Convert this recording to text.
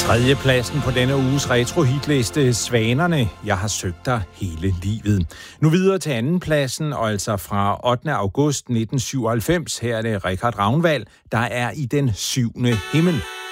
Tredje pladsen på denne uges retro-hitliste, Svanerne. Jeg har søgt dig hele livet. Nu videre til anden pladsen, og altså fra 8. august 1997. Her er det Richard Ravnvald, der er i den 7. himmel.